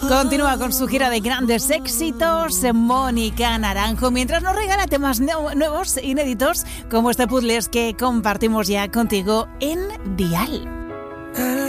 Continúa con su gira de grandes éxitos Mónica Naranjo, mientras nos regala temas nuevos, inéditos, como este puzzles que compartimos ya contigo en Dial.